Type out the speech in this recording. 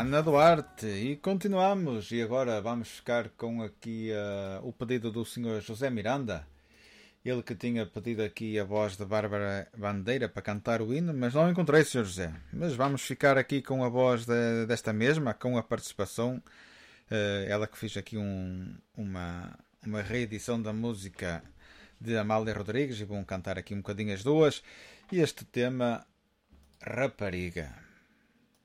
Ana Duarte e continuamos. E agora vamos ficar com aqui o pedido do senhor José Miranda. Ele que tinha pedido aqui a voz de Bárbara Bandeira para cantar o hino, mas não encontrei, senhor José. Mas vamos ficar aqui com a voz desta mesma, com a participação. Ela que fez aqui uma reedição da música de Amália Rodrigues. E vão cantar aqui um bocadinho as duas. E este tema, Rapariga.